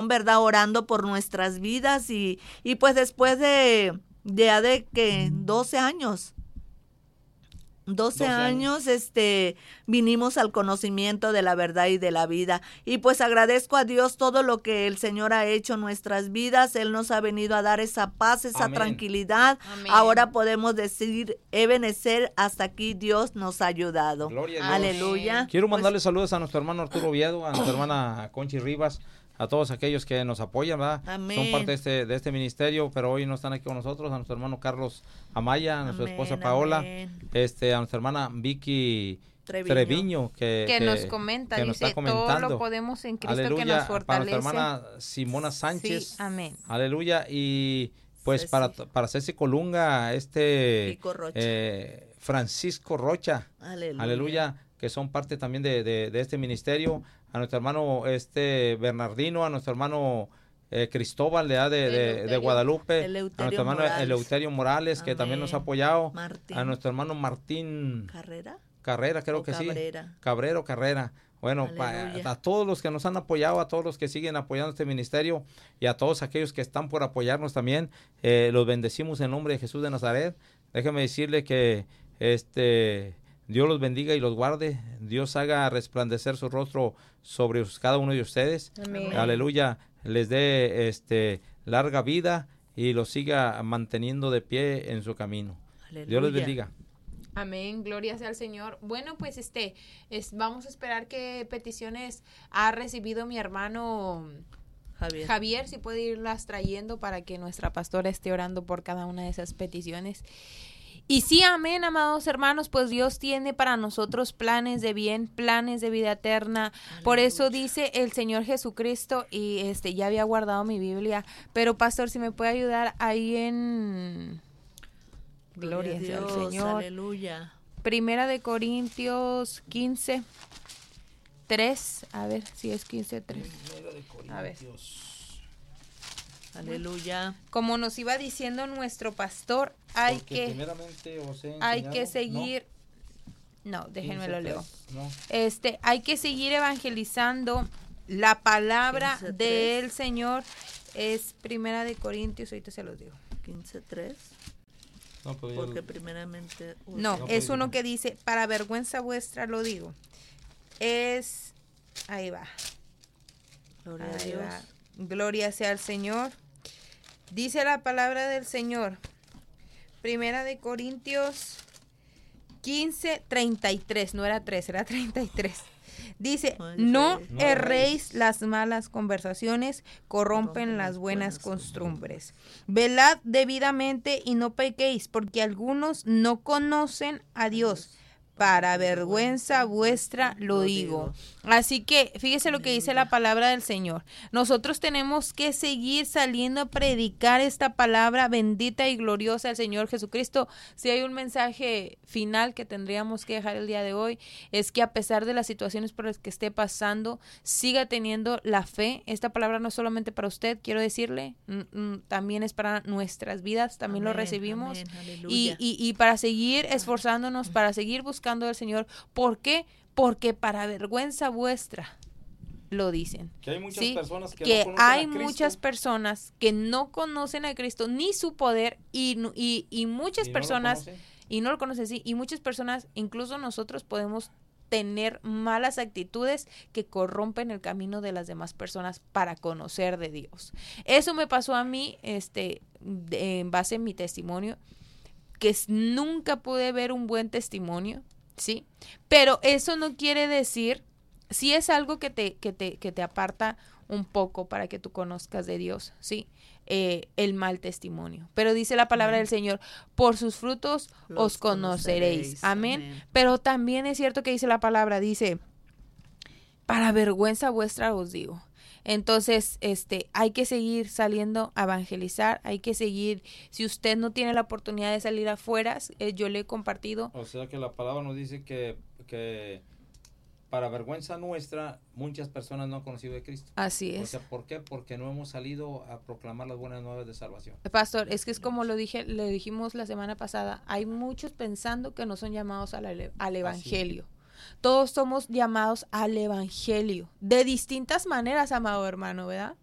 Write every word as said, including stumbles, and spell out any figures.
¿verdad? Orando por nuestras vidas y, y pues después de, de, de que doce años, doce años, este, vinimos al conocimiento de la verdad y de la vida. Y pues agradezco a Dios todo lo que el Señor ha hecho en nuestras vidas. Él nos ha venido a dar esa paz, esa Amén. tranquilidad. Amén. Ahora podemos decir, Ebenezer, hasta aquí Dios nos ha ayudado. Gloria a Dios. Aleluya. Quiero Pues, mandarle saludos a nuestro hermano Arturo Oviedo, a nuestra hermana Conchi Rivas, a todos aquellos que nos apoyan, ¿verdad? Amén. Son parte de este, de este ministerio, pero hoy no están aquí con nosotros, a nuestro hermano Carlos Amaya, a nuestra Amén, esposa Paola, amén. este, a nuestra hermana Vicky Treviño. Treviño, que, que nos comenta, que nos dice, está comentando. todo lo podemos en Cristo Aleluya, que nos para fortalece. nuestra hermana Simona Sánchez. Sí, amén. Aleluya, y pues Ceci. para, para Ceci Colunga, este Pico Rocha. eh, Francisco Rocha. Aleluya. Aleluya, que son parte también de, de, de este ministerio, a nuestro hermano este Bernardino, a nuestro hermano eh, Cristóbal de, de, de, de Eleuterio. Guadalupe, Eleuterio a nuestro hermano Morales. Eleuterio Morales, que también nos ha Amén. apoyado, Martín. a nuestro hermano Martín ¿Carrera? Carrera, creo O que Cabrera. sí, Cabrero Carrera. Bueno, pa- Aleluya. a todos los que nos han apoyado, a todos los que siguen apoyando este ministerio y a todos aquellos que están por apoyarnos también, eh, los bendecimos en nombre de Jesús de Nazaret. Déjeme decirle que este Dios los bendiga y los guarde. Dios haga resplandecer su rostro sobre cada uno de ustedes. Amén. Aleluya. Les dé este larga vida y los siga manteniendo de pie en su camino. Aleluya. Dios les bendiga. Amén, gloria sea al Señor. Bueno, pues este, es, vamos a esperar qué peticiones ha recibido mi hermano Javier. Javier, si puede irlas trayendo para que nuestra pastora esté orando por cada una de esas peticiones. Y sí, amén, amados hermanos, pues Dios tiene para nosotros planes de bien, planes de vida eterna. Aleluya. Por eso dice el Señor Jesucristo, y este ya había guardado mi Biblia, pero pastor, si me puede ayudar ahí en Gloria sea al Dios, Señor. Aleluya. Primera de Corintios quince, tres, a ver si es quince, tres. A ver. Aleluya. Como nos iba diciendo nuestro pastor, hay Porque que primeramente os he hay enseñado- que seguir, no, no, déjenme lo leo. quince tres, no. Este, hay que seguir evangelizando la palabra quince, del tres. Señor. Es Primera de Corintios, ahorita se los digo. quince tres. No, pero ya Porque lo- primeramente. No, No, es pues, uno no. que dice, para vergüenza vuestra lo digo. Es, ahí va. Gloria a Ahí Dios. va. Gloria sea al Señor. Dice la palabra del Señor. Primera de Corintios quince, treinta y tres. No era tres, era treinta y tres. Dice, No no erréis. No erréis, erréis. las malas conversaciones, corrompen Corrompen las las buenas buenas costumbres. Velad debidamente y no pequéis, porque algunos no conocen a Dios. Para vergüenza vuestra lo digo. Así que fíjese lo que dice la palabra del Señor. Nosotros tenemos que seguir saliendo a predicar esta palabra bendita y gloriosa del Señor Jesucristo. Si hay un mensaje final que tendríamos que dejar el día de hoy, es que a pesar de las situaciones por las que esté pasando, siga teniendo la fe. Esta palabra no es solamente para usted, quiero decirle, mm, mm, también es para nuestras vidas, también lo Amén, recibimos. amén, aleluya. Y, y, y para seguir esforzándonos, para seguir buscando al Señor. ¿Por qué? Porque para vergüenza vuestra lo dicen. Que hay muchas ¿sí? personas que, Que no conocen hay a Cristo muchas personas que no conocen a Cristo ni su poder y, nu- y, y muchas y no lo personas conocen. y no lo conocen, sí, y muchas personas, incluso nosotros podemos tener malas actitudes que corrompen el camino de las demás personas para conocer de Dios. Eso me pasó a mí, este, de- en base a mi testimonio, que s- nunca pude ver un buen testimonio, ¿sí? Pero eso no quiere decir, si es algo que te, que te, que te aparta un poco para que tú conozcas de Dios, ¿sí? Eh, el mal testimonio. Pero dice la palabra Amén. del Señor, por sus frutos Los os conoceréis. conoceréis. Amén. Amén. Pero también es cierto que dice la palabra, dice, para vergüenza vuestra os digo. Entonces, este, hay que seguir saliendo a evangelizar, hay que seguir, si usted no tiene la oportunidad de salir afuera, eh, yo le he compartido. O sea que la palabra nos dice que, que para vergüenza nuestra, muchas personas no han conocido de Cristo. Así O es. sea, ¿por qué? Porque no hemos salido a proclamar las buenas nuevas de salvación. Pastor, es que es como lo dije, le dijimos la semana pasada, hay muchos pensando que no son llamados al, ale- al evangelio. Todos somos llamados al evangelio, de distintas maneras, amado hermano, ¿verdad?